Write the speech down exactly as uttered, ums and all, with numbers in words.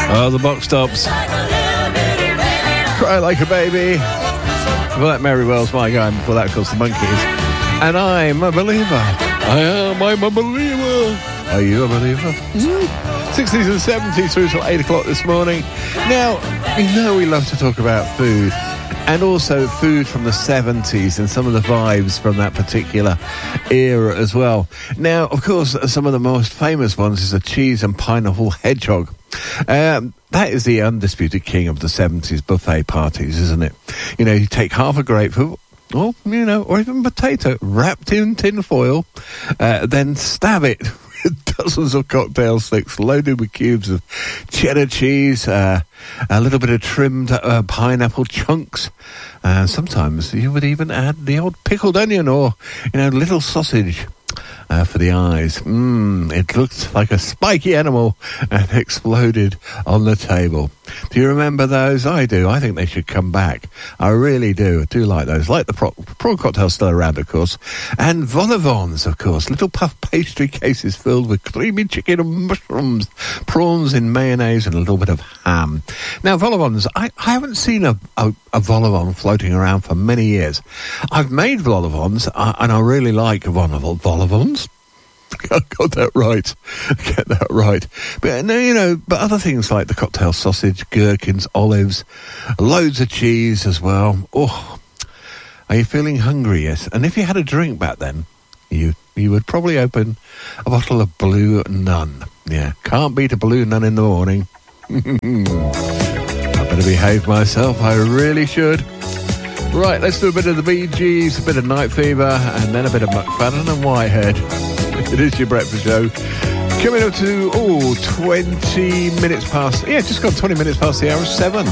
Oh, the Box Tops. Cry Like a Baby. Well, that Mary Wells, my guy. Before that, of course, the Monkees. And I'm a believer. I am, I'm a believer. Are you a believer? Mm-hmm. sixties and seventies through till eight o'clock this morning. Now, you know we love to talk about food. And also food from the seventies and some of the vibes from that particular era as well. Now, of course, some of the most famous ones is the cheese and pineapple hedgehog. Um, that is the undisputed king of the seventies buffet parties, isn't it? You know, you take half a grapefruit, or, you know, or even potato wrapped in tin foil, uh, then stab it with dozens of cocktail sticks loaded with cubes of cheddar cheese, uh, a little bit of trimmed uh, pineapple chunks. Uh, sometimes you would even add the old pickled onion or, you know, little sausage. Uh, for the eyes. Mmm, it looked like a spiky animal and exploded on the table. Do you remember those? I do. I think they should come back. I really do. I do like those. Like the pro- prawn cocktail still around, of course. And vol au vents, of course. Little puff pastry cases filled with creamy chicken and mushrooms, prawns in mayonnaise and a little bit of ham. Now, vol au vents, I, I haven't seen a, a, a vol au vent floating around for many years. I've made vol au vents, uh, and I really like vol au vol au vents. I got that right. Get that right. But no, you know, but other things like the cocktail sausage, gherkins, olives, loads of cheese as well. Oh, are you feeling hungry? Yes. And if you had a drink back then, you you would probably open a bottle of Blue Nun. Yeah, can't beat a Blue Nun in the morning. I better behave myself. I really should. Right, let's do a bit of the Bee Gees, a bit of Night Fever, and then a bit of McFadden and Whitehead. It is your breakfast show. Coming up to, oh, twenty minutes past, yeah, just gone twenty minutes past the hour of seven.